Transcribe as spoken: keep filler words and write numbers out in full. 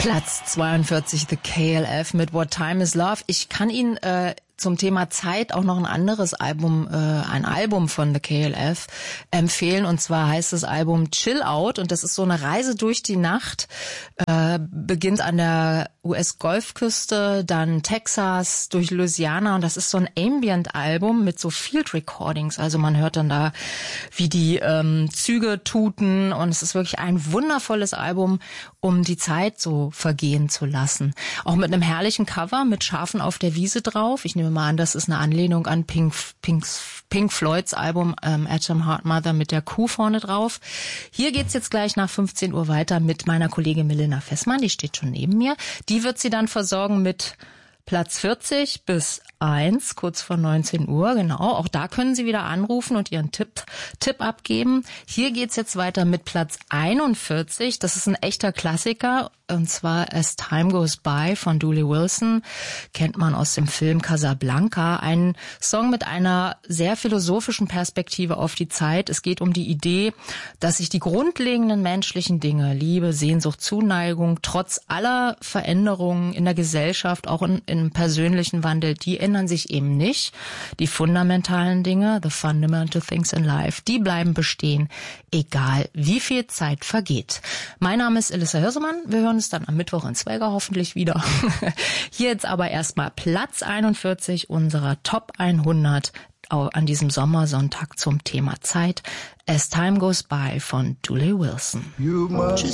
Platz zweiundvierzig, The K L F mit What Time Is Love. Ich kann Ihnen äh, zum Thema Zeit auch noch ein anderes Album, äh, ein Album von The K L F empfehlen. Und zwar heißt das Album Chill Out. Und das ist so eine Reise durch die Nacht. Äh, beginnt an der U S-Golfküste, dann Texas, durch Louisiana. Und das ist so ein Ambient-Album mit so Field Recordings. Also man hört dann da, wie die ähm, Züge tuten. Und es ist wirklich ein wundervolles Album, um die Zeit so vergehen zu lassen. Auch mit einem herrlichen Cover mit Schafen auf der Wiese drauf. Ich nehme mal an, das ist eine Anlehnung an Pink, Pink, Pink Floyds Album ähm, Atom Heart Mother mit der Kuh vorne drauf. Hier geht's jetzt gleich nach fünfzehn Uhr weiter mit meiner Kollegin Melina Fessmann, die steht schon neben mir. Die wird sie dann versorgen mit Platz vierzig bis eins, kurz vor neunzehn Uhr, genau. Auch da können Sie wieder anrufen und Ihren Tipp, Tipp abgeben. Hier geht's jetzt weiter mit Platz einundvierzig. Das ist ein echter Klassiker, und zwar As Time Goes By von Dooley Wilson. Kennt man aus dem Film Casablanca. Ein Song mit einer sehr philosophischen Perspektive auf die Zeit. Es geht um die Idee, dass sich die grundlegenden menschlichen Dinge, Liebe, Sehnsucht, Zuneigung, trotz aller Veränderungen in der Gesellschaft, auch in, im persönlichen Wandel, die ändern sich eben nicht. Die fundamentalen Dinge, the fundamental things in life, die bleiben bestehen, egal wie viel Zeit vergeht. Mein Name ist Elissa Hirsemann. Wir hören uns dann am Mittwoch in Zweiger hoffentlich wieder. Hier jetzt aber erstmal Platz einundvierzig unserer Top hundert an diesem Sommersonntag zum Thema Zeit. As Time Goes By von Dooley Wilson. You must